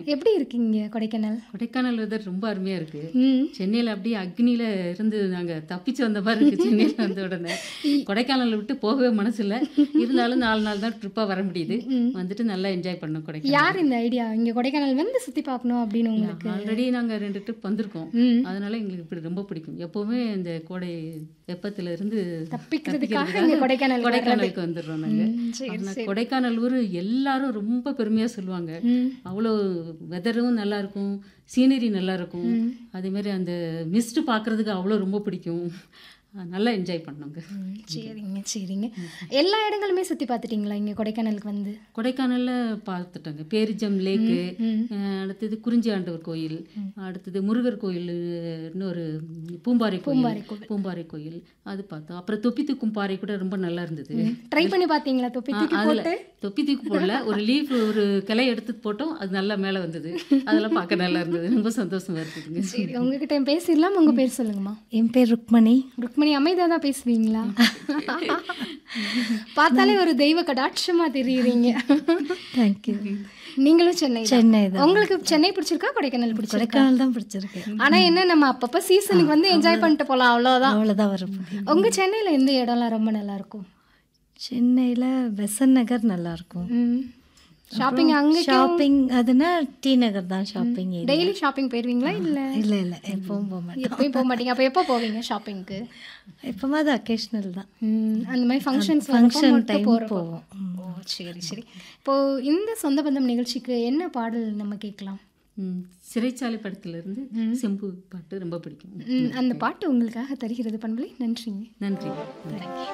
எப்படி இருக்கீங்க கொடைக்கானல்? கொடைக்கானல் வெதர் ரொம்ப அருமையாக இருக்குது. ம். சென்னையில் அப்படியே அக்னியில் இருந்து நாங்கள் தப்பிச்சு வந்த மாதிரி இருக்குது. சென்னையில் வந்த உடனே கொடைக்கானலை விட்டு போகவே மனசு இல்லை. இருந்தாலும் 4 நாள் தான் ட்ரிப்பாக வர முடியுது. வந்துட்டு நல்லா என்ஜாய் பண்ணோம் கொடைக்கானல். யார் இந்த ஐடியா இங்கே கொடைக்கானல் வந்து சுற்றி பார்க்கணும் அப்படின்னு உங்களுக்கு? ஆல்ரெடி நாங்கள் 2 ட்ரிப் வந்திருக்கோம். ம். அதனால எங்களுக்கு இப்படி ரொம்ப பிடிக்கும். எப்போவுமே இந்த கோடை வெப்பத்துல இருந்து தப்பிக்கிறதுக்காக இங்கே கொடைக்கானல் கொடைக்கானலுக்கு வந்துடுறோம் நாங்கள். சரி ஆனால் கொடைக்கானல் ஊர் எல்லாரும் ரொம்ப பெருமையாக சொல்லுவாங்க. ம். அவ்வளோ வெதரும் நல்லா இருக்கும், சீனரி நல்லா இருக்கும். அதே மாதிரி அந்த மிஸ்ட் பார்க்கறதுக்கு அவ்வளோ ரொம்ப பிடிக்கும். நல்லா என்ஜாய் பண்ணோங்க. சரிங்க சரிங்க. எல்லா இடங்களுமே சுற்றி பார்த்துட்டீங்களா இங்கே கொடைக்கானலுக்கு வந்து? கொடைக்கானலில் பார்த்துட்டோங்க. பேரிஜம் லேக்கு, ம். அடுத்தது குறிஞ்சி ஆண்டவர் கோயில், அடுத்தது முருகர் கோயில், இன்னொரு பூம்பாறை கோயில் அது பார்த்தோம். அப்புறம் தொப்பி தூக்கும் பாறை கூட ரொம்ப நல்லா இருந்தது. ட்ரை பண்ணி பார்த்தீங்களா? தொப்பி தூக்கி போட்டு? தொப்பி தூக்கு போடல, ஒரு லீஃப் ஒரு கிளை எடுத்து போட்டோம். அது நல்லா மேலே வந்தது. அதெல்லாம் பார்க்க நல்லா இருந்தது. ரொம்ப சந்தோஷமா இருக்குதுங்க. சரி, உங்ககிட்ட பேசிடலாம். உங்கள் பேர் சொல்லுங்கம்மா. என் பேர் ருக்மணி. ருக்மணி, அமைதியாக தான் பேசுவீங்களா? பார்த்தாலே ஒரு தெய்வ கடாட்சமாக தெரியுறீங்க. தேங்க்யூ. நீங்களும் சென்னை சென்னை தான். உங்களுக்கு சென்னை பிடிச்சிருக்கா கொடைக்கானல் பிடிச்சிருக்கா? கொடைக்கானல் தான் பிடிச்சிருக்கு. ஆனா என்ன, நம்ம அப்பப்போ சீசனுக்கு வந்து என்ஜாய் பண்ணிட்டு போகலாம், அவ்வளோதான். அவ்வளோதான் வர முடியும். உங்க சென்னையில் எந்த இடம்லாம் ரொம்ப நல்லா இருக்கும்? சென்னையில் பெசன்ட் நகர் நல்லாயிருக்கும். ஷாப்பிங் அங்கே ஷாப்பிங் அதுனா டி நகர் தான் ஷாப்பிங். Daily shopping போயிருவீங்களா? இல்லை இல்லை இல்லை, எப்பவும் போக மாட்டேன். எப்பயும் போக மாட்டீங்க. அப்போ எப்போ போவீங்க ஷாப்பிங்க்கு? எப்போமாவது அக்கேஷ்னல் தான். அந்த மாதிரி ஃபங்க்ஷன் டைம் போவோம். ஓ சரி சரி. இப்போது இந்த சொந்த பந்தம் நிகழ்ச்சிக்கு என்ன பாடல் நம்ம கேட்கலாம்? சிறைச்சாலை படத்திலிருந்து செம்பு பாட்டு ரொம்ப பிடிக்கும். அந்த பாட்டு உங்களுக்காக தருகிறது பண்பலை. நன்றிங்க. நன்றி.